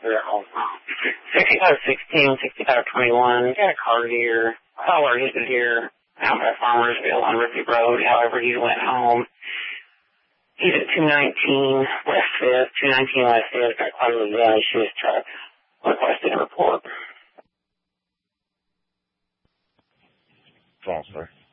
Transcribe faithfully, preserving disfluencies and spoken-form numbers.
sixty-five sixteen, sixty-five twenty-one, got a car here. Saw where he was here out by Farmersville on Ripley Road. However, he went home. He's at two nineteen West fifth, two nineteen West fifth, got quite a little damage to his truck. Requested a report. False, sir.